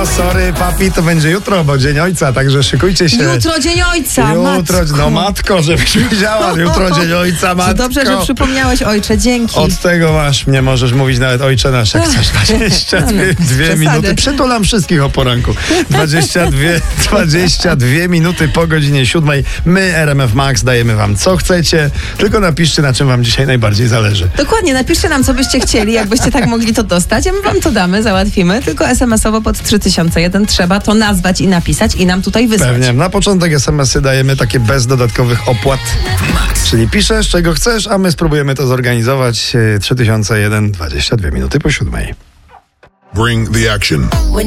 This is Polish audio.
No sorry papi, to będzie jutro, bo Dzień Ojca, także szykujcie się. Jutro Dzień Ojca, Jutro, matko. no matko, żebyś wiedziała, jutro Dzień Ojca, matko. Dobrze, że przypomniałeś, ojcze, dzięki. Od tego masz, nie możesz mówić nawet ojcze nasz, jak chcesz. 22 minuty, przytulam wszystkich o poranku. 22 minuty po godzinie 7. My, RMF Max, dajemy wam co chcecie, tylko napiszcie, na czym wam dzisiaj najbardziej zależy. Dokładnie, napiszcie nam, co byście chcieli, jakbyście tak mogli to dostać, a my wam to damy, załatwimy, tylko SMS-owo pod 3001 trzeba to nazwać i napisać i nam tutaj wysłać. Pewnie, na początek SMS-y dajemy takie bez dodatkowych opłat, czyli piszesz, czego chcesz, a my spróbujemy to zorganizować. 3001, 22 minuty po 7. Bring the action.